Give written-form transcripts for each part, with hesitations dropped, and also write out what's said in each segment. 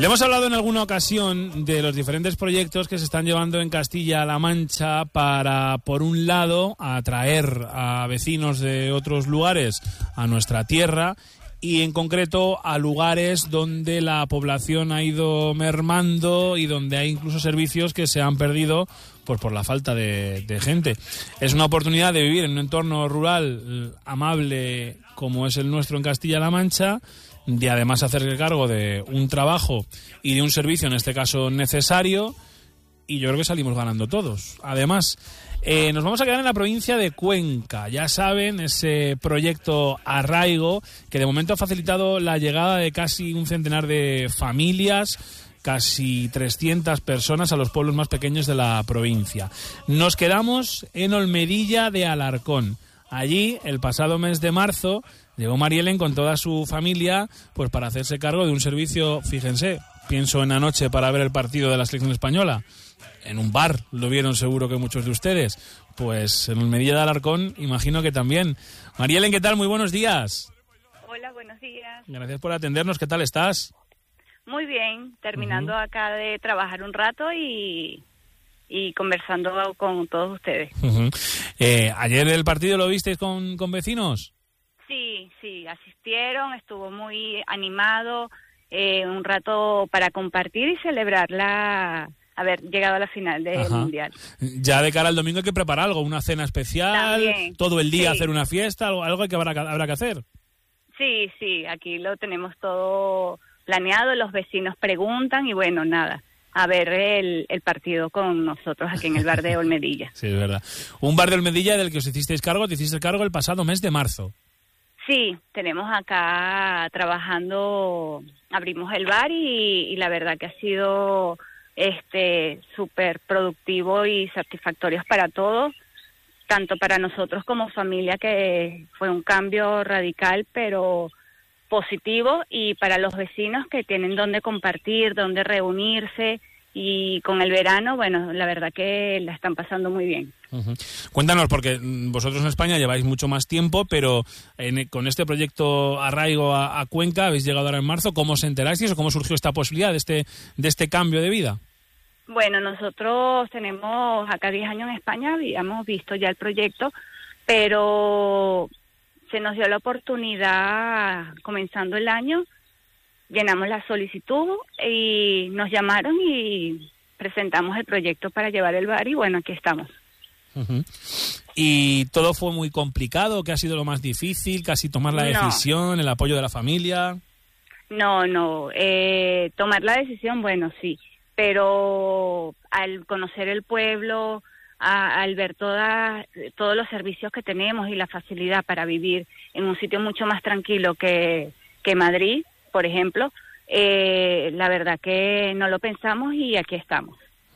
Le hemos hablado en alguna ocasión de los diferentes proyectos que se están llevando en Castilla-La Mancha para, por un lado, atraer a vecinos de otros lugares a nuestra tierra y, en concreto, a lugares donde la población ha ido mermando y donde hay incluso servicios que se han perdido pues por la falta de gente. Es una oportunidad de vivir en un entorno rural amable como es el nuestro en Castilla-La Mancha, de además hacerse cargo de un trabajo y de un servicio, en este caso necesario, y yo creo que salimos ganando todos. Además, nos vamos a quedar en la provincia de Cuenca. Ya saben, ese proyecto Arraigo, que de momento ha facilitado la llegada de casi un centenar de familias, casi 300 personas a los pueblos más pequeños de la provincia. Nos quedamos en Olmedilla de Alarcón. Allí, el pasado mes de marzo, llegó Marielen con toda su familia pues para hacerse cargo de un servicio, fíjense, pienso en anoche para ver el partido de la selección española. En un bar, lo vieron seguro que muchos de ustedes. Pues en Olmedilla de Alarcón, imagino que también. Marielen, ¿qué tal? Muy buenos días. Hola, buenos días. Gracias por atendernos. ¿Qué tal estás? Muy bien, terminando acá de trabajar un rato y conversando con todos ustedes. ¿Ayer el partido lo visteis con vecinos? Sí, asistieron, estuvo muy animado, un rato para compartir y celebrar haber llegado a la final del Mundial. Ya de cara al domingo hay que preparar algo, una cena especial, también, todo el día hacer una fiesta, algo que habrá que hacer. Sí, aquí lo tenemos todo planeado, los vecinos preguntan y bueno, nada, a ver el partido con nosotros aquí en el bar de Olmedilla. Sí, es verdad. Un bar de Olmedilla del que os hicisteis cargo, el pasado mes de marzo. Sí, tenemos acá trabajando, abrimos el bar y la verdad que ha sido súper productivo y satisfactorio para todos, tanto para nosotros como familia, que fue un cambio radical pero positivo, y para los vecinos que tienen donde compartir, donde reunirse, y con el verano, bueno, la verdad que la están pasando muy bien. Cuéntanos, porque vosotros en España lleváis mucho más tiempo, pero con este proyecto Arraigo a Cuenca habéis llegado ahora en marzo. ¿Cómo os enterasteis o cómo surgió esta posibilidad de este cambio de vida? Bueno, nosotros tenemos acá 10 años en España, habíamos visto ya el proyecto, pero se nos dio la oportunidad comenzando el año. Llenamos la solicitud y nos llamaron y presentamos el proyecto para llevar el bar y bueno, aquí estamos. ¿Y todo fue muy complicado? ¿Qué ha sido lo más difícil? ¿Casi tomar la decisión, el apoyo de la familia? No, tomar la decisión, bueno, sí, pero al conocer el pueblo, al ver todos los servicios que tenemos y la facilidad para vivir en un sitio mucho más tranquilo que Madrid, por ejemplo, la verdad que no lo pensamos y aquí estamos.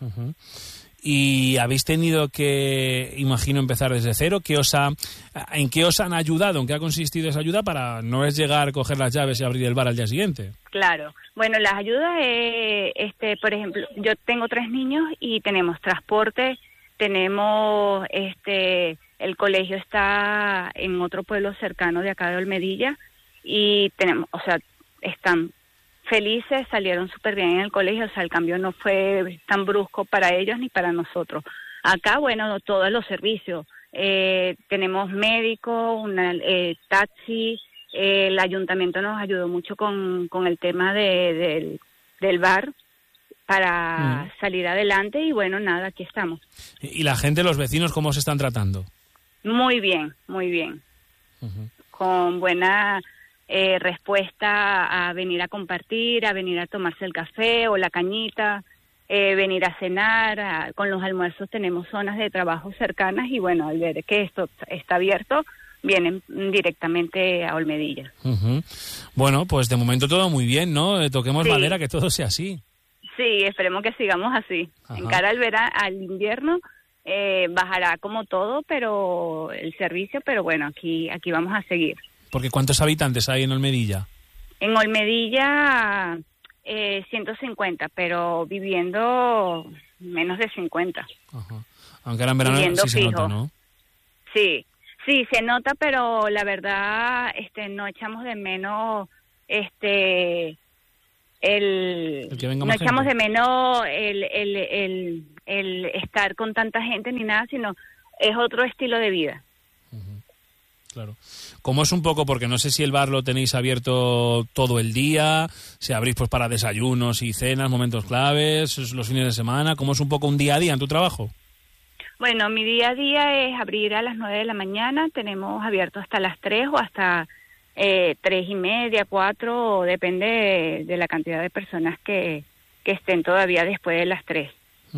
¿Y habéis tenido que, imagino, empezar desde cero? ¿En qué os han ayudado? ¿En qué ha consistido esa ayuda para no es llegar, coger las llaves y abrir el bar al día siguiente? Claro. Bueno, las ayudas, por ejemplo, yo tengo 3 niños y tenemos transporte, tenemos, el colegio está en otro pueblo cercano de acá de Olmedilla y tenemos, están felices, salieron súper bien en el colegio, el cambio no fue tan brusco para ellos ni para nosotros. Acá, bueno, todos los servicios, tenemos médico, taxi, el ayuntamiento nos ayudó mucho con el tema del bar para salir adelante y bueno, nada, aquí estamos. ¿Y la gente, los vecinos, cómo se están tratando? Muy bien, muy bien. Con buena respuesta a venir a compartir, a venir a tomarse el café o la cañita, venir a cenar. Con los almuerzos tenemos zonas de trabajo cercanas y bueno, al ver que esto está abierto, vienen directamente a Olmedilla. Bueno, pues de momento todo muy bien, ¿no? Toquemos madera, que todo sea así. Sí, esperemos que sigamos así. En cara al invierno bajará como todo, pero el servicio, pero bueno, aquí vamos a seguir. Porque ¿cuántos habitantes hay en Olmedilla? En Olmedilla 150, pero viviendo menos de 50. Aunque ahora en verano viviendo sí se fijo. nota, ¿no? Sí, se nota, pero la verdad no echamos de menos que venga más no echamos gente. de menos el estar con tanta gente ni nada, sino es otro estilo de vida. Claro. ¿Cómo es un poco? Porque no sé si el bar lo tenéis abierto todo el día, si abrís pues para desayunos y cenas, momentos claves, los fines de semana. ¿Cómo es un poco un día a día en tu trabajo? Bueno, mi día a día es abrir a las 9 de la mañana, tenemos abierto hasta las 3 o hasta 3:30, 4, depende de la cantidad de personas que estén todavía después de las 3.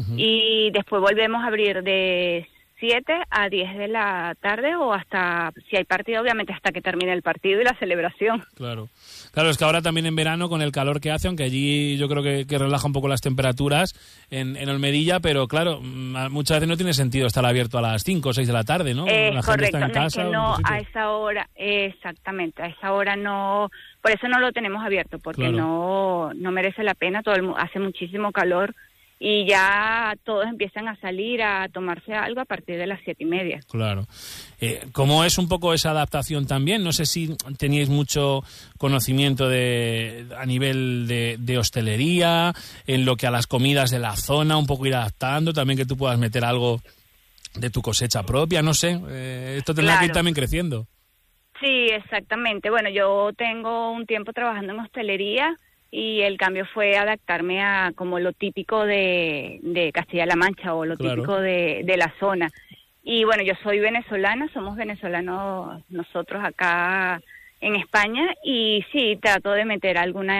Y después volvemos a abrir de 7 a 10 de la tarde o hasta, si hay partido, obviamente hasta que termine el partido y la celebración. Claro. Claro, es que ahora también en verano, con el calor que hace, aunque allí yo creo que relaja un poco las temperaturas en Olmedilla, pero claro, muchas veces no tiene sentido estar abierto a las 5 o 6 de la tarde, ¿no? La gente Correcto, está en casa. no, es que no a esa hora, exactamente, a esa hora no, por eso no lo tenemos abierto, porque Claro. no merece la pena, hace muchísimo calor y ya todos empiezan a salir a tomarse algo a partir de las 7:30. Claro. ¿Cómo es un poco esa adaptación también? No sé si teníais mucho conocimiento a nivel de hostelería, en lo que a las comidas de la zona, un poco ir adaptando, también que tú puedas meter algo de tu cosecha propia, no sé. Esto tendrá que ir también creciendo. Sí, exactamente. Bueno, yo tengo un tiempo trabajando en hostelería y el cambio fue adaptarme a como lo típico de Castilla-La Mancha o lo típico de la zona. Y bueno, yo soy venezolana, somos venezolanos nosotros acá en España y sí, trato de meter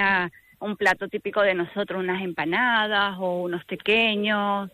un plato típico de nosotros, unas empanadas o unos pequeños,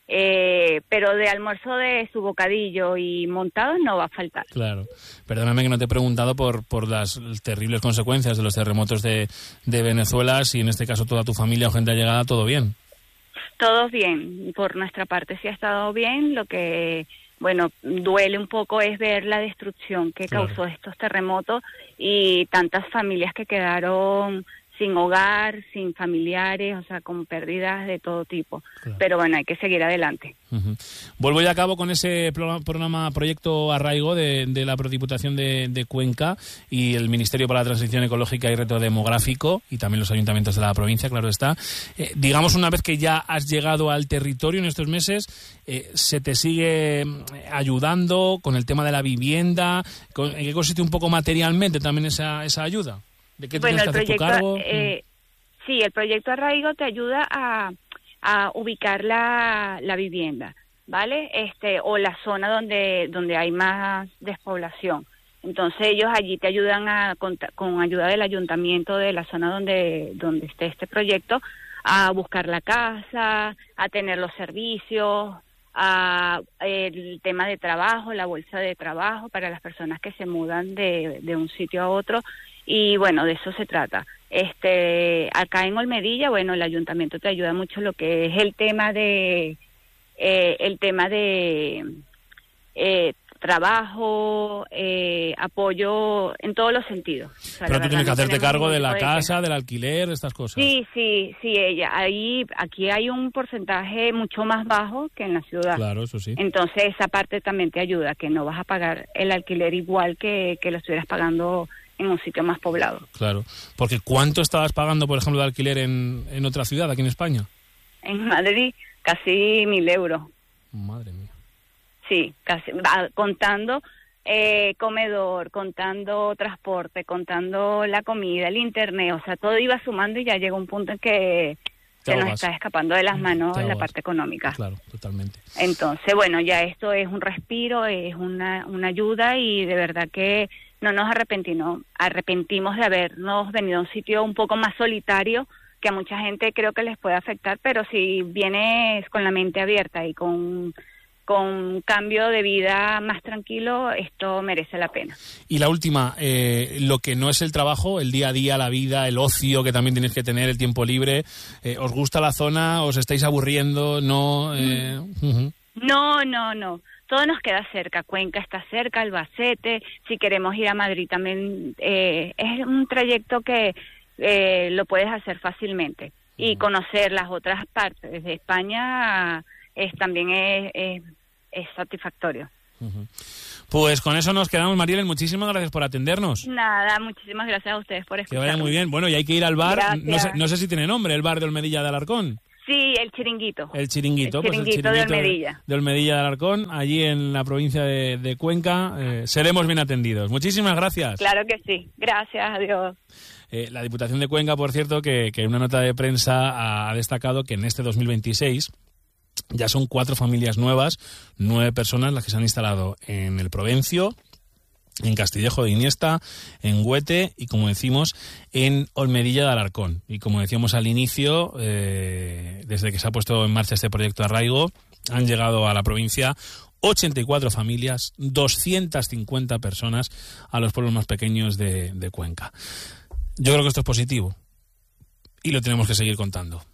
pero de almuerzo de su bocadillo y montados no va a faltar. Claro. Perdóname que no te he preguntado por las terribles consecuencias de los terremotos de Venezuela, si en este caso toda tu familia o gente allegada, ¿todo bien? Todo bien, por nuestra parte sí ha estado bien, lo que, bueno, duele un poco es ver la destrucción que causó estos terremotos y tantas familias que quedaron sin hogar, sin familiares, o sea, con pérdidas de todo tipo. Claro. Pero bueno, hay que seguir adelante. Vuelvo ya a cabo con ese proyecto Arraigo de la Diputación de Cuenca y el Ministerio para la Transición Ecológica y Reto Demográfico y también los ayuntamientos de la provincia, claro está. Digamos, una vez que ya has llegado al territorio en estos meses, ¿se te sigue ayudando con el tema de la vivienda? ¿En qué consiste un poco materialmente también esa ayuda? ¿De qué tienes que hacer tu cargo? Sí, el proyecto Arraigo te ayuda a ubicar la vivienda, ¿vale? O la zona donde hay más despoblación. Entonces ellos allí te ayudan con ayuda del ayuntamiento de la zona donde esté este proyecto, a buscar la casa, a tener los servicios, el tema de trabajo, la bolsa de trabajo para las personas que se mudan de un sitio a otro. Y bueno, de eso se trata. Acá en Olmedilla, bueno, el ayuntamiento te ayuda mucho lo que es el tema de trabajo, apoyo en todos los sentidos. O sea, pero tú tienes que hacerte cargo de la casa, del alquiler, estas cosas. Sí, aquí hay un porcentaje mucho más bajo que en la ciudad. Claro, eso sí. Entonces esa parte también te ayuda, que no vas a pagar el alquiler igual que lo estuvieras pagando en un sitio más poblado. Claro, porque ¿cuánto estabas pagando, por ejemplo, de alquiler en otra ciudad, aquí en España? En Madrid, casi 1.000 euros. Madre mía. Sí, casi, contando comedor, contando transporte, contando la comida, el internet, o sea, todo iba sumando y ya llegó un punto en que se nos está escapando de las manos la parte económica. Claro, totalmente. Entonces, bueno, ya esto es un respiro, es una ayuda y de verdad que no nos arrepentimos de habernos venido a un sitio un poco más solitario, que a mucha gente creo que les puede afectar, pero si vienes con la mente abierta y con un cambio de vida más tranquilo, esto merece la pena. Y la última, lo que no es el trabajo, el día a día, la vida, el ocio que también tienes que tener, el tiempo libre, ¿os gusta la zona? ¿Os estáis aburriendo? ¿No? No. Todo nos queda cerca. Cuenca está cerca, Albacete. Si queremos ir a Madrid también es un trayecto que lo puedes hacer fácilmente. Y conocer las otras partes de España también es satisfactorio. Pues con eso nos quedamos, Marielen. Muchísimas gracias por atendernos. Nada, muchísimas gracias a ustedes por escucharme. Que vaya muy bien. Bueno, y hay que ir al bar. Gracias. No sé si tiene nombre, el bar de Olmedilla de Alarcón. Sí, el Chiringuito. El Chiringuito. El Chiringuito de Olmedilla. De Olmedilla de Alarcón, allí en la provincia de Cuenca. Seremos bien atendidos. Muchísimas gracias. Claro que sí. Gracias, adiós. La Diputación de Cuenca, por cierto, que en una nota de prensa ha destacado que en este 2026 ya son 4 familias nuevas, 9 personas las que se han instalado en el Provencio, en Castillejo de Iniesta, en Huete y, como decimos, en Olmedilla de Alarcón. Y como decíamos al inicio, desde que se ha puesto en marcha este proyecto de arraigo, han llegado a la provincia 84 familias, 250 personas a los pueblos más pequeños de Cuenca. Yo creo que esto es positivo y lo tenemos que seguir contando.